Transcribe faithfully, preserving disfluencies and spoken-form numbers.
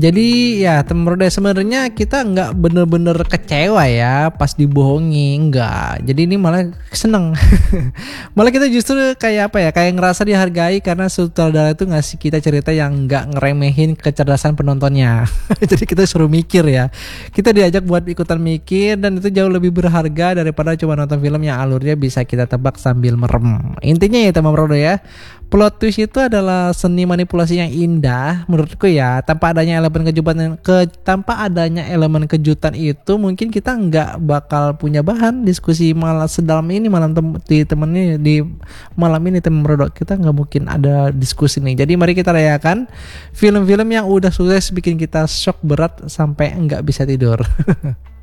Jadi ya teman Roda sebenarnya kita nggak bener-bener kecewa ya pas dibohongi, enggak. Jadi ini malah seneng. Malah kita justru kayak apa ya, kayak ngerasa dihargai karena sutradara itu ngasih kita cerita yang nggak ngeremehin kecerdasan penontonnya. Jadi kita suruh mikir ya. Kita diajak buat ikutan mikir dan itu jauh lebih berharga daripada cuma nonton film yang alurnya bisa kita tebak sambil merem. Intinya ya teman Roda ya, plot twist itu adalah seni manipulasi yang indah menurutku ya. Tanpa adanya elemen kejutan ke tanpa adanya elemen kejutan itu mungkin kita nggak bakal punya bahan diskusi malah sedalam ini malam tem- di temennya di malam ini temen Rodok, kita nggak mungkin ada diskusi nih. Jadi mari kita rayakan film-film yang udah sukses bikin kita shock berat sampai nggak bisa tidur.